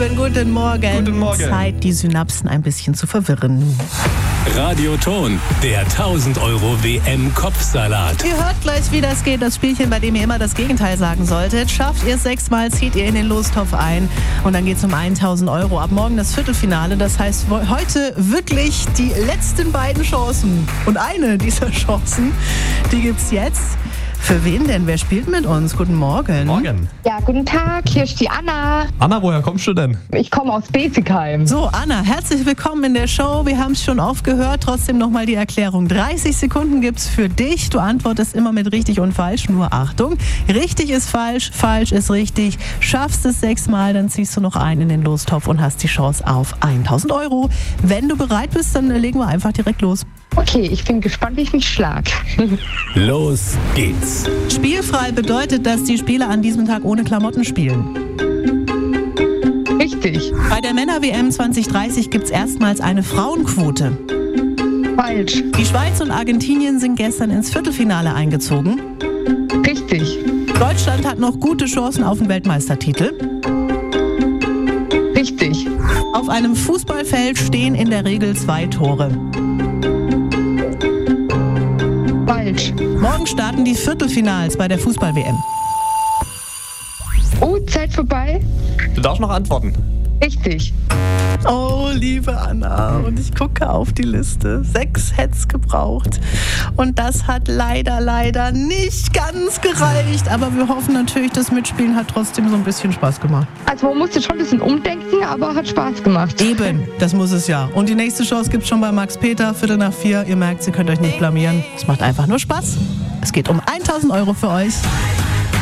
Lieben, guten Morgen. Guten Morgen. Zeit, die Synapsen ein bisschen zu verwirren. Radioton, der 1000 € WM-Kopfsalat. Ihr hört gleich, wie das geht. Das Spielchen, bei dem ihr immer das Gegenteil sagen solltet. Schafft ihr es 6-mal, zieht ihr in den Lostopf ein. Und dann geht es um 1000 €. Ab morgen das Viertelfinale. Das heißt, heute wirklich die letzten beiden Chancen. Und eine dieser Chancen, die gibt's jetzt. Für wen denn? Wer spielt mit uns? Guten Morgen. Morgen. Ja, guten Tag, hier ist die Anna. Anna, woher kommst du denn? Ich komme aus Besigheim. So, Anna, herzlich willkommen in der Show. Wir haben es schon oft gehört. Trotzdem nochmal die Erklärung. 30 Sekunden gibt's für dich. Du antwortest immer mit richtig und falsch. Nur Achtung, richtig ist falsch, falsch ist richtig. Schaffst es 6-mal, dann ziehst du noch ein in den Lostopf und hast die Chance auf 1000 €. Wenn du bereit bist, dann legen wir einfach direkt los. Okay, ich bin gespannt, wie ich mich schlag. Los geht's. Spielfrei bedeutet, dass die Spieler an diesem Tag ohne Klamotten spielen. Richtig. Bei der Männer-WM 2030 gibt's erstmals eine Frauenquote. Falsch. Die Schweiz und Argentinien sind gestern ins Viertelfinale eingezogen. Richtig. Deutschland hat noch gute Chancen auf den Weltmeistertitel. Richtig. Auf einem Fußballfeld stehen in der Regel 2 Tore. Falsch. Morgen starten die Viertelfinals bei der Fußball-WM. Oh, Zeit vorbei. Du darfst noch antworten. Richtig. Oh, liebe Anna, und ich gucke auf die Liste. 6 hätt's gebraucht. Und das hat leider nicht ganz gereicht. Aber wir hoffen natürlich, das Mitspielen hat trotzdem so ein bisschen Spaß gemacht. Also man musste schon ein bisschen umdenken, aber hat Spaß gemacht. Eben, das muss es ja. Und die nächste Chance gibt's schon bei Max Peter, 3:45. Ihr merkt, ihr könnt euch nicht blamieren. Es macht einfach nur Spaß. Es geht um 1000 € für euch.